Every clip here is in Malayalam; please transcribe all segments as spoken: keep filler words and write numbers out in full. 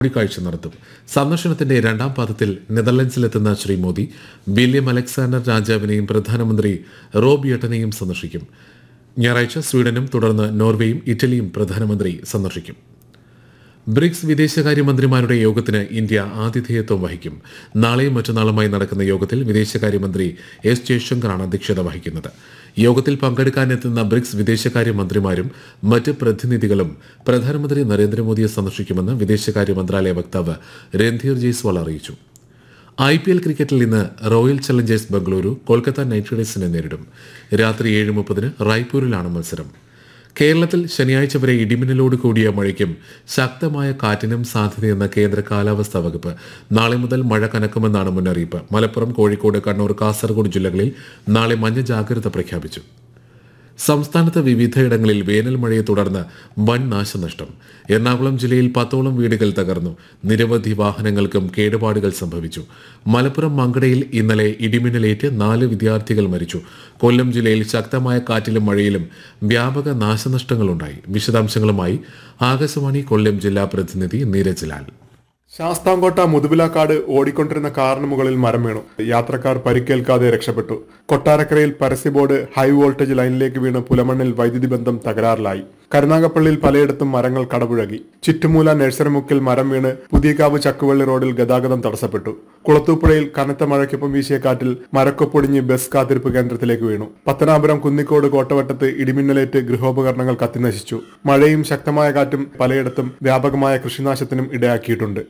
കൂടിക്കാഴ്ച നടത്തും. സന്ദർശനത്തിന്റെ രണ്ടാം പാദത്തിൽ നെതർലൻഡ്സിലെത്തുന്ന ശ്രീ മോദി വില്യം അലക്സാണ്ടർ രാജാവിനെയും പ്രധാനമന്ത്രി റോബിയട്ടനെയും സന്ദർശിക്കും. ഞായറാഴ്ച സ്വീഡനും തുടർന്ന് നോർവേയും ഇറ്റലിയും പ്രധാനമന്ത്രി സന്ദർശിക്കും. ബ്രിക്സ് വിദേശകാര്യമന്ത്രിമാരുടെ യോഗത്തിന് ഇന്ത്യ ആതിഥേയത്വം വഹിക്കും. നാളെയും മറ്റന്നാളുമായി നടക്കുന്ന യോഗത്തിൽ വിദേശകാര്യമന്ത്രി എസ് ജയശങ്കറാണ് അധ്യക്ഷത വഹിക്കുന്നത്. യോഗത്തിൽ പങ്കെടുക്കാനെത്തുന്ന ബ്രിക്സ് വിദേശകാര്യമന്ത്രിമാരും മറ്റ് പ്രതിനിധികളും പ്രധാനമന്ത്രി നരേന്ദ്രമോദിയെ സന്ദർശിക്കുമെന്ന് വിദേശകാര്യ മന്ത്രാലയ വക്താവ് രൺധീർ ജയ്സ്വാൾ അറിയിച്ചു. ഐ പി എൽ ക്രിക്കറ്റിൽ ഇന്ന് royal Challengers Bengaluru Kolkata night റൈഡേഴ്സിനെ നേരിടും. രാത്രി ഏഴ് മുപ്പതിന് റായ്പൂരിലാണ് മത്സരം. കേരളത്തിൽ ശനിയാഴ്ച വരെ ഇടിമിന്നലോട് കൂടിയ മഴയ്ക്കും ശക്തമായ കാറ്റിനും സാധ്യതയെന്ന കേന്ദ്ര കാലാവസ്ഥാ വകുപ്പ്. നാളെ മുതൽ മഴ കനക്കുമെന്നാണ് മുന്നറിയിപ്പ്. മലപ്പുറം, കോഴിക്കോട്, കണ്ണൂർ, കാസർഗോഡ് ജില്ലകളിൽ നാളെ മഞ്ഞ ജാഗ്രത പ്രഖ്യാപിച്ചു. സംസ്ഥാനത്ത് വിവിധയിടങ്ങളിൽ വേനൽ മഴയെ തുടർന്ന് വൻ നാശനഷ്ടം. എറണാകുളം ജില്ലയിൽ പത്തോളം വീടുകൾ തകർന്നു. നിരവധി വാഹനങ്ങൾക്കും കേടുപാടുകൾ സംഭവിച്ചു. മലപ്പുറം മങ്കടയിൽ ഇന്നലെ ഇടിമിന്നലേറ്റ് നാല് വിദ്യാർത്ഥികൾ മരിച്ചു. കൊല്ലം ജില്ലയിൽ ശക്തമായ കാറ്റിലും മഴയിലും വ്യാപക നാശനഷ്ടങ്ങളുണ്ടായി. വിശദാംശങ്ങളുമായി ആകാശവാണി കൊല്ലം ജില്ലാ പ്രതിനിധി നീരജ് ലാൽ. ശാസ്താംകോട്ട മുതുപിലാക്കാട് ഓടിക്കൊണ്ടിരുന്ന കാറിന് മുകളിൽ മരം വീണു. യാത്രക്കാർ പരിക്കേൽക്കാതെ രക്ഷപ്പെട്ടു. കൊട്ടാരക്കരയിൽ പരസ്യബോർഡ് ഹൈ വോൾട്ടേജ് ലൈനിലേക്ക് വീണ് പുലമണ്ണിൽ വൈദ്യുതി ബന്ധം തകരാറിലായി. കരുനാഗപ്പള്ളിയിൽ പലയിടത്തും മരങ്ങൾ കടപുഴകി. ചുറ്റുമൂല നഴ്സറിമുക്കിൽ മരം വീണ് പുതിയകാവ് ചക്കുവള്ളി റോഡിൽ ഗതാഗതം തടസ്സപ്പെട്ടു. കുളത്തൂപ്പുഴയിൽ കനത്ത മഴയ്ക്കൊപ്പം വീശിയ കാറ്റിൽ മരക്കൊപ്പൊടിഞ്ഞ് ബസ് കാത്തിരിപ്പ് കേന്ദ്രത്തിലേക്ക് വീണു. പത്തനാപുരം കുന്നിക്കോട് കോട്ടവട്ടത്ത് ഇടിമിന്നലേറ്റ് ഗൃഹോപകരണങ്ങൾ കത്തിനശിച്ചു. മഴയും ശക്തമായ കാറ്റും പലയിടത്തും വ്യാപകമായ കൃഷിനാശത്തിനും ഇടയാക്കിയിട്ടുണ്ട്.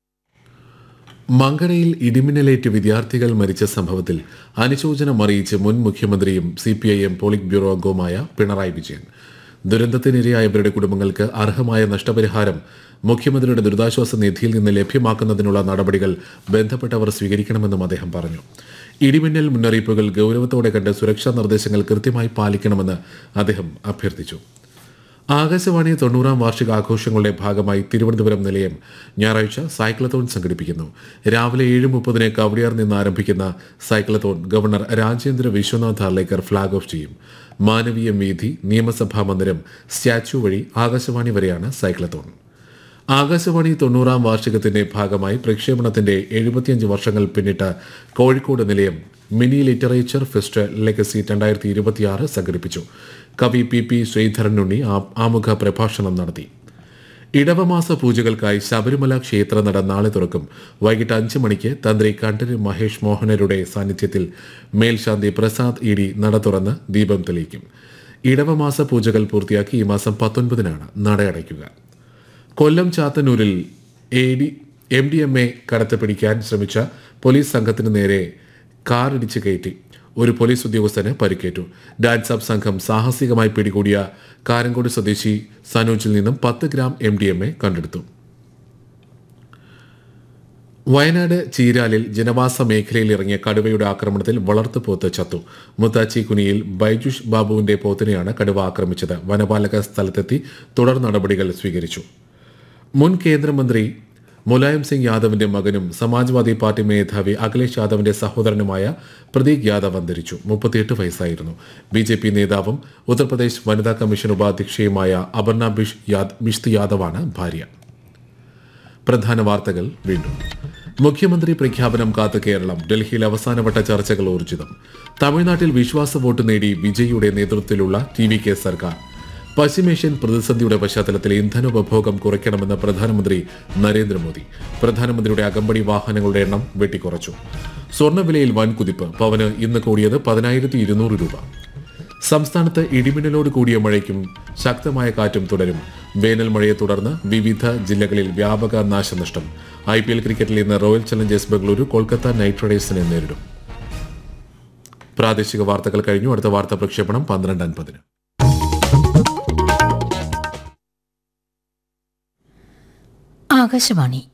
മങ്കടയിൽ ഇടിമിന്നലേറ്റ് വിദ്യാർത്ഥികൾ മരിച്ച സംഭവത്തിൽ അനുശോചനം അറിയിച്ച് മുൻ മുഖ്യമന്ത്രിയും C P I M polit bureau അംഗവുമായ പിണറായി വിജയൻ. ദുരന്തത്തിനിരയായവരുടെ കുടുംബങ്ങൾക്ക് അർഹമായ നഷ്ടപരിഹാരം മുഖ്യമന്ത്രിയുടെ ദുരിതാശ്വാസ നിധിയിൽ നിന്ന് ലഭ്യമാക്കുന്നതിനുള്ള നടപടികൾ ബന്ധപ്പെട്ടവർ സ്വീകരിക്കണമെന്നും അദ്ദേഹം പറഞ്ഞു. ഇടിമിന്നൽ മുന്നറിയിപ്പുകൾ ഗൌരവത്തോടെ കണ്ട് സുരക്ഷാ നിർദ്ദേശങ്ങൾ കൃത്യമായി പാലിക്കണമെന്ന് അദ്ദേഹം അഭ്യർത്ഥിച്ചു. ആകാശവാണി തൊണ്ണൂറാം വാർഷികാഘോഷങ്ങളുടെ ഭാഗമായി തിരുവനന്തപുരം നിലയം ഞായറാഴ്ച സൈക്ലത്തോൺ സംഘടിപ്പിക്കുന്നു. രാവിലെ ഏഴ് മുപ്പതിന് കവടിയാർ നിന്ന് ആരംഭിക്കുന്ന cyclothon governor Rajendra Vishwanath Arlekar flag off ചെയ്യും. മാനവീയം വീഥി, നിയമസഭാ മന്ദിരം, സ്റ്റാച്യു വഴി ആകാശവാണി വരെയാണ് സൈക്ലത്തോൺ. ആകാശവാണി തൊണ്ണൂറാം വാർഷികത്തിന്റെ ഭാഗമായി പ്രക്ഷേപണത്തിന്റെ എഴുപത്തിയഞ്ച് വർഷങ്ങൾ പിന്നിട്ട കോഴിക്കോട് നിലയം മിനി ലിറ്ററേച്ചർ ഫെസ്റ്റ് ലെഗസി രണ്ടായിരത്തി ഇരുപത്തിയാറ് സംഘടിപ്പിച്ചു. കവി പി പി ശ്രീധരനുണ്ണി ആമുഖ പ്രഭാഷണം നടത്തി. ഇടവമാസ പൂജകൾക്കായി ശബരിമല ക്ഷേത്രനട നാളെ തുറക്കും. വൈകിട്ട് അഞ്ച് മണിക്ക് തന്ത്രി കണ്ഠര് മഹേഷ് മോഹനരുടെ സാന്നിധ്യത്തിൽ മേൽശാന്തി പ്രസാദ് ഇ ഡി നട തുറന്ന് ദീപം തെളിയിക്കും. ഇടവമാസ പൂജകൾ പൂർത്തിയാക്കി ഈ മാസം പത്തൊൻപതിനാണ് നട അടയ്ക്കുക. കൊല്ലം ചാത്തന്നൂരിൽ A D M D M A കടത്ത് പിടിക്കാൻ ശ്രമിച്ച പോലീസ് സംഘത്തിന് നേരെ കാറിടിച്ച് കയറ്റി ഒരു പോലീസ് ഉദ്യോഗസ്ഥന് പരിക്കേറ്റു. ഡാൻസ് അപ്പ് സംഘം സാഹസികമായി പിടികൂടിയ കാരങ്കോട് സ്വദേശി സനോജിൽ നിന്നും പത്ത് gram M D M A കണ്ടെടുത്തു. വയനാട് ചീരാലിൽ ജനവാസ മേഖലയിൽ ഇറങ്ങിയ കടുവയുടെ ആക്രമണത്തിൽ വളർത്തുപോത്ത് ചത്തു. മുത്താച്ചി കുനിയിൽ ബൈജുഷ് ബാബുവിന്റെ പോത്തിനെയാണ് കടുവ ആക്രമിച്ചത്. വനപാലക സ്ഥലത്തെത്തി തുടർ നടപടികൾ സ്വീകരിച്ചു. മുൻ കേന്ദ്രമന്ത്രി മുലായം സിംഗ് യാദവിന്റെ മകനും സമാജ്വാദി പാർട്ടി മേധാവി അഖിലേഷ് യാദവിന്റെ സഹോദരനുമായ പ്രതീക് യാദവ് അന്തരിച്ചു. മുപ്പത്തിയെട്ട് വയസ്സായിരുന്നു. ബി ജെ പി നേതാവും ഉത്തർപ്രദേശ് വനിതാ കമ്മീഷൻ ഉപാധ്യക്ഷയുമായ അപർണ ബിഷ് ബിഷ്ത് യാദവാണ് ഭാര്യ. പ്രധാന വാർത്തകൾ വീണ്ടും. മുഖ്യമന്ത്രി പ്രഖ്യാപനം കാത്ത് കേരളം. ഡൽഹിയിൽ അവസാനവട്ട ചർച്ചകൾ ഊർജിതം. തമിഴ്നാട്ടിൽ വിശ്വാസ വോട്ട് നേടി വിജയിയുടെ നേതൃത്വത്തിലുള്ള ടി വി കെ സർക്കാർ. പശ്ചിമേഷ്യൻ പ്രതിസന്ധിയുടെ പശ്ചാത്തലത്തിൽ ഇന്ധനോപഭോഗം കുറയ്ക്കണമെന്ന് പ്രധാനമന്ത്രി നരേന്ദ്രമോദി. പ്രധാനമന്ത്രിയുടെ അകമ്പടി വാഹനങ്ങളുടെ എണ്ണം വെട്ടിക്കുറച്ചു. സ്വർണ്ണവിലയിൽ വൻ കുതിപ്പ്. പവന് ഇന്ന് കൂടിയത് പതിനായിരത്തി ഇരുന്നൂറ് രൂപ. സംസ്ഥാനത്ത് ഇടിമിന്നലോട് കൂടിയ മഴയ്ക്കും ശക്തമായ കാറ്റും തുടരും. വേനൽ മഴയെ തുടർന്ന് വിവിധ ജില്ലകളിൽ വ്യാപക നാശനഷ്ടം. ഐ പി എൽ ക്രിക്കറ്റിൽ ഇന്ന് royal Challengers Bengaluru Kolkata night റൈഡേഴ്സിനെ നേരിടും. പ്രാദേശിക വാർത്തകൾ കഴിഞ്ഞു. അടുത്ത വാർത്താ പ്രക്ഷേപണം പന്ത്രണ്ട് അൻപതിന്. ആകാശവാണി